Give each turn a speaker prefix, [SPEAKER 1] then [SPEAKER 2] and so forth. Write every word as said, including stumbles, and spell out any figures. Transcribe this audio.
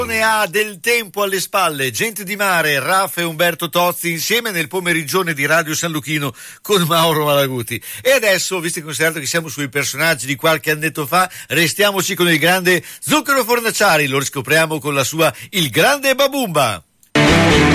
[SPEAKER 1] Ne ha del tempo alle spalle, Gente di Mare, Raffa e Umberto Tozzi insieme nel pomerigione di Radio San Luchino con Mauro Malaguti. E adesso, visto e considerato che siamo sui personaggi di qualche annetto fa, restiamoci con il grande Zucchero Fornaciari, lo riscopriamo con la sua Il Grande Babumba.